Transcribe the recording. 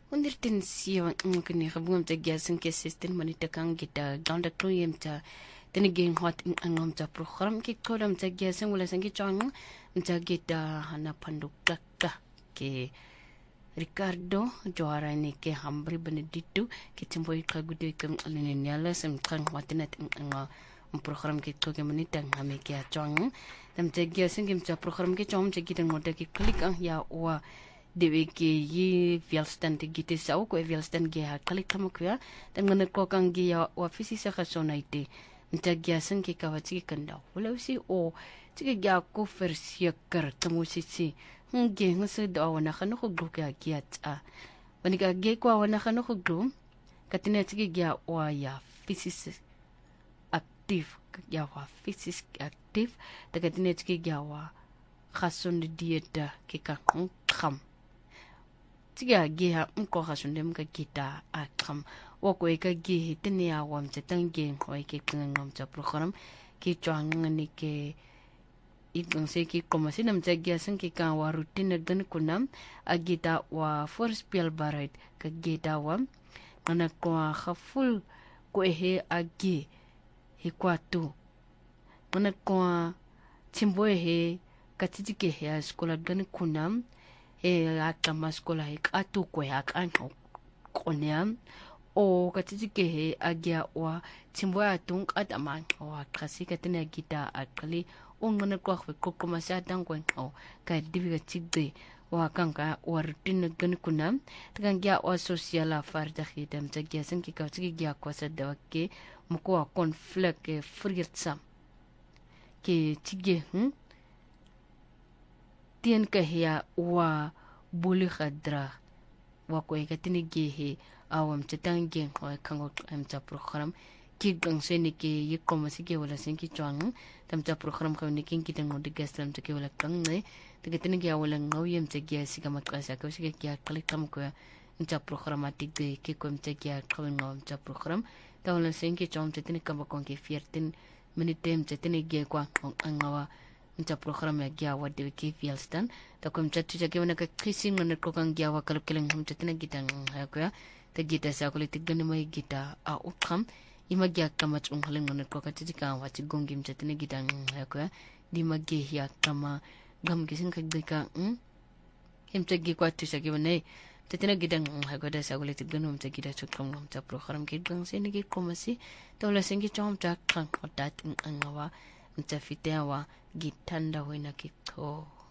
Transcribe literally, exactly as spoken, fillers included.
Ondertensiya ngkini gabungam ta gyasin ke system manita kang gita ganda kluyem ta tani geng hot angam ta program ki kodam ta gyasin wala sangi chang ta gita hana panduk takka ke Ricardo Joara ni ke Hambri Benedito ke timboy ka gude kam aliniala sam kang watinat nga un program ke to ke manita ngame ke chang tam ta gyasin ke ta program ke chom ta gita ngoda ke klik ang ya wa dewe ke yi vialstan te gite sa ko vialstan ge ha kali kama kwa dan ngana ko kang ge ya ofisi sa khasona ite nta gyasan ke kawati kanda wala si o tige gya ko fersia kar tamu si si nge ngse da wana khano ko glu ka gyat a wani ka ge ko wana khano ko glu katina tige gya wa ya physics active ya wa physics active da katina tige gya wa khason dieta ke ka kham tiga geha mko hasunde mka kita akam wako eka gehe tene ya wam cetang geng hoi ke kengam ca program ki chuang ni ke ikang se ki komasi nam ca gyasan ki ka wa rutin gan kunam agita wa force pial barait ka geta wam ana ko khaful ko he agi he kwatu ana ko timbo he katiti ke he skola gan kunam e akama skola hik atu ko yak anko koneam o katiti ke he agia wa timbo atung atama wa kasi katene gita akali ongana ko ko ko masatan ko o ka dibiga tigde wa kanka wa rutin gan kunam tagan gya wa social afar da khidam ta gyasan ki ka tigi gya ko sa da ke muko wa conflict ke frigitsam ke tige hm tien ka hia wa buli khadra wa ko ka tini gehe awam cetang geng ko kango am ta program ki gang se ni ke yi komasi ke wala sen ki chang tam ta program ko ni kin ki tang de gastam ta ke wala kang ne te ke tini ge wala ngaw yem te ge si ka matkasa ko si ke ya kali kam ko ta programatik de ke ko te ge ko ngaw ta program ta wala sen ki chang te tini kam ko ke fiertin minitem te tini ge kwa ngawa nta program ya gya wa de ke fielstan ta kom chat cha ke wana ka kissing na ko kang gya wa kal keleng hum chatina gitang ha ko ya ta gita sa ko litig gan mai gita a ukam ima gya kamat ung haleng na ko ka ti ka wa ti gongim chatina gitang ha ko ya di magge ya kama gam gising ka de ka hm him ta gi kwa ti sa ke wana chatina gitang ha ko da sa ko litig gan hum ta gita chukam hum ta program ke gang se ni ke komasi to la sengi chom ta kan ko dat ang ngawa mtafitea wa gitanda wena kiko.